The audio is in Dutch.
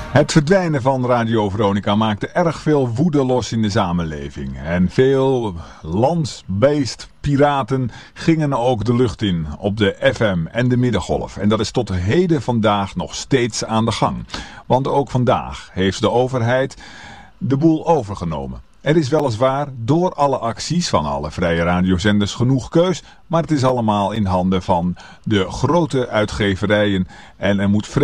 Het verdwijnen van Radio Veronica maakte erg veel woede los in de samenleving. En veel land-based piraten gingen ook de lucht in op de FM en de middengolf. En dat is tot heden vandaag nog steeds aan de gang. Want ook vandaag heeft de overheid de boel overgenomen. Er is weliswaar door alle acties van alle vrije radiozenders genoeg keus, maar het is allemaal in handen van de grote uitgeverijen en er moet